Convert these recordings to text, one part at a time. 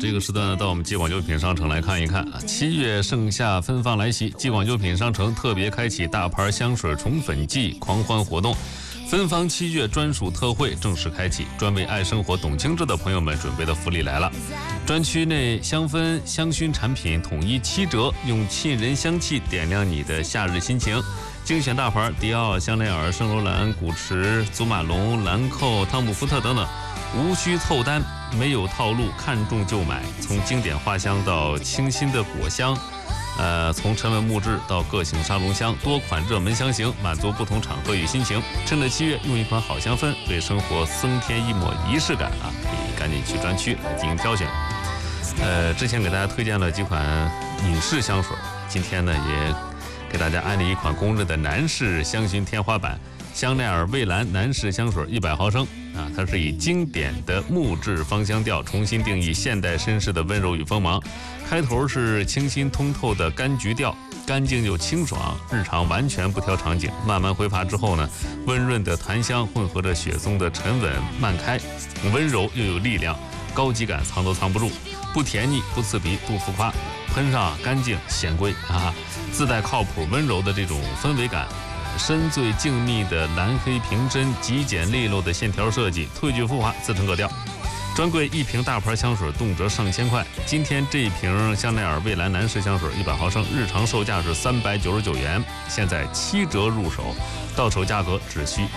这个时段呢，到我们吉广优品商城来看一看啊。7月盛夏芬芳来袭，吉广优品商城特别开启大牌香水宠粉季狂欢活动，芬芳7月专属特惠正式开启，专为爱生活懂精致的朋友们准备的福利来了。专区内香氛香薰产品统一7折，用沁人香气点亮你的夏日心情。精选大牌迪奥、香奈儿、圣罗兰、古驰、祖马龙、兰蔻、汤姆福特等等，无需凑单，没有套路，看中就买。从经典花香到清新的果香，从沉稳木质到个性沙龙香，多款热门香型，满足不同场合与心情。趁着7月，用一款好香氛为生活增添一抹仪式感啊！可以赶紧去专区来进行挑选。之前给大家推荐了几款女士香水，今天呢也给大家安利一款公认的男士香薰天花板——香奈儿蔚蓝男士香水100毫升啊，它是以经典的木质芳香调重新定义现代绅士的温柔与锋芒。开头是清新通透的柑橘调，干净又清爽，日常完全不挑场景。慢慢挥发之后呢，温润的檀香混合着雪松的沉稳慢开，温柔又有力量，高级感藏都藏不住，不甜腻，不刺鼻，不浮夸，喷上干净显贵啊，自带靠谱温柔的这种氛围感。深邃静谧的蓝黑平针，极简利落的线条设计，褪去浮华，自成格调。专柜一瓶大牌香水动辄上千块，今天这一瓶香奈儿蔚蓝男士香水100毫升，日常售价是399元，现在7折入手，到手价格只需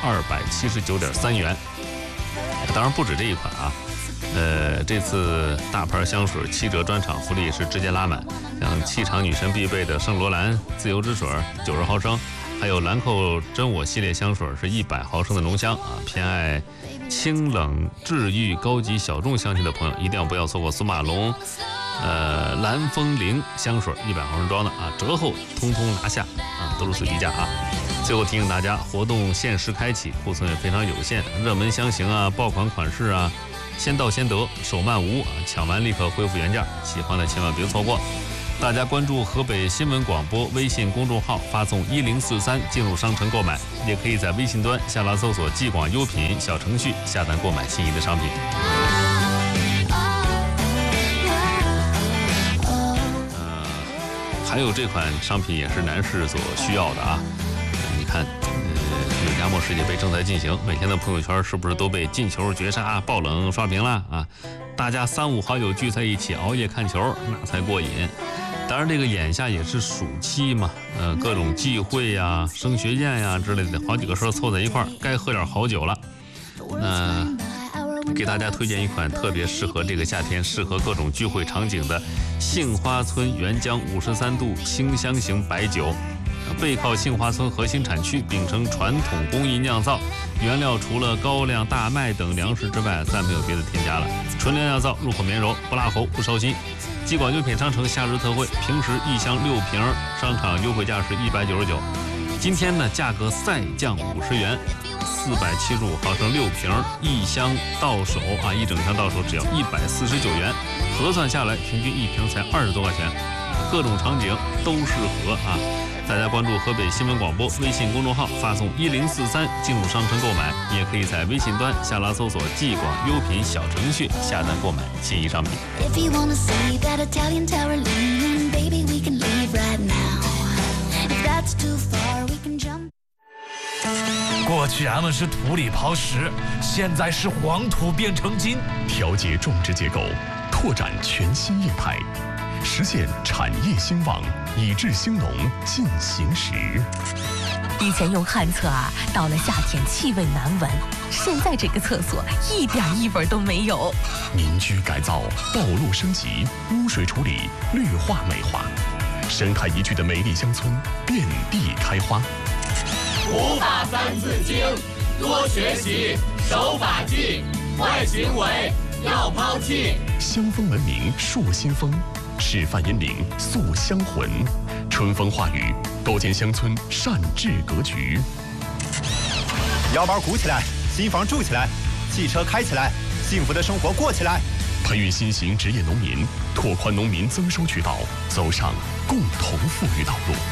279.3元。当然不止这一款啊。这次大牌香水7折专场福利是直接拉满，像气场女神必备的圣罗兰自由之水90毫升，还有兰蔻真我系列香水是100毫升的浓香啊。偏爱清冷治愈高级小众香气的朋友，一定要不要错过祖马龙蓝风铃香水100毫升装的啊，折后通通拿下啊，都是最低价啊。最后提醒大家，活动限时开启，库存也非常有限，热门香型啊，爆款款式啊，先到先得，手慢无啊，抢完立刻恢复原价，喜欢的千万别错过。大家关注河北新闻广播微信公众号，发送1043进入商城购买，也可以在微信端下拉搜索吉广优品小程序下单购买心仪的商品。还有这款商品也是男士所需要的啊，你看。亚墨世界杯正在进行，每天的朋友圈是不是都被进球、绝杀、爆冷刷屏了啊？大家3、5好友聚在一起熬夜看球，那才过瘾。当然，这个眼下也是暑期嘛，各种聚会呀、升学宴呀之类的，好几个事儿凑在一块儿，该喝点好酒了。给大家推荐一款特别适合这个夏天、适合各种聚会场景的杏花村原浆53度清香型白酒。背靠杏花村核心产区，秉承传统工艺酿造，原料除了高粱、大麦等粮食之外，再没有别的添加了。纯粮酿造，入口绵柔，不辣喉，不烧心。吉广优品商城夏日特惠，平时1箱6瓶，商场优惠价是199，今天呢价格再降50元，475毫升6瓶，1箱到手啊，一整箱到手只要149元，核算下来平均1瓶才20多块钱，各种场景都适合啊。大家关注河北新闻广播微信公众号，发送1043进入商城购买，也可以在微信端下拉搜索吉广优品小程序下单购买心仪商品。 过去俺们是土里刨食，现在是黄土变成金， 调节种植结构，拓展全新业态，实现产业兴旺，以治兴农进行时。 以前用旱厕啊，到了夏天气味难闻，现在这个厕所一点异味都没有。 民居改造，道路升级，污水处理，绿化美化，生态宜居的美丽乡村遍地开花。 无法三字经，多学习，守法纪，坏行为要抛弃。 乡风文明树新风，示范引领塑乡魂，春风化雨，构建乡村善治格局。 腰包鼓起来，新房住起来，汽车开起来，幸福的生活过起来。 培育新型职业农民，拓宽农民增收渠道，走上共同富裕道路。